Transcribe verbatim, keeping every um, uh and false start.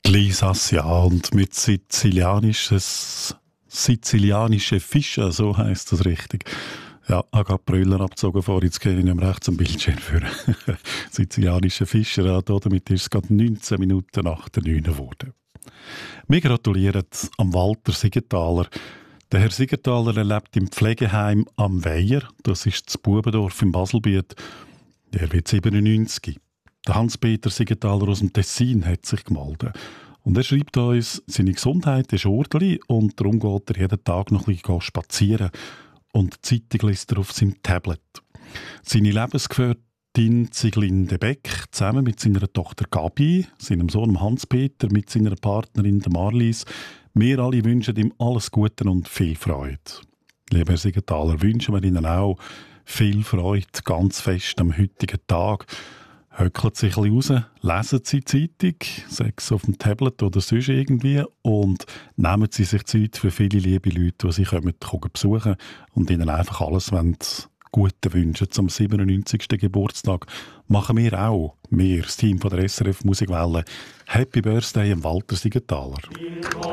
Glisas, ja, und mit sizilianisches, sizilianische Fische, so heisst das richtig. Ja, ich habe Brüller abgezogen vor, jetzt gehe ich nicht mehr rechts am Bildschirm für sizilianische Fischer. Ja, damit ist es gerade neunzehn Minuten nach der neun geworden. Wir gratulieren am Walter Siegenthaler. Der Herr Siegenthaler er lebt im Pflegeheim am Weiher, das ist das Bubendorf im Baselbiet. Er wird siebenundneunzig. Der Hans-Peter Siegenthaler aus dem Tessin hat sich gemeldet. Und er schreibt uns, seine Gesundheit ist ordentlich und darum geht er jeden Tag noch ein bisschen spazieren. Und die Zeitung liest er auf seinem Tablet. Seine Lebensgefährtin Siglinde Beck zusammen mit seiner Tochter Gabi, seinem Sohn Hans-Peter, mit seiner Partnerin Marlies. Wir alle wünschen ihm alles Gute und viel Freude. Lieber Herr Siegenthaler, wünschen wir Ihnen auch viel Freude, ganz fest am heutigen Tag. Höckelt sich ein bisschen raus, lesen Sie die Zeitung, sei es auf dem Tablet oder sonst irgendwie, und nehmen Sie sich Zeit für viele liebe Leute, die Sie kommen, kommen besuchen und ihnen einfach alles Gute wünschen zum siebenundneunzigsten Geburtstag. Machen wir auch, wir, das Team von der S R F Musikwelle. Happy Birthday an Walter Siegenthaler.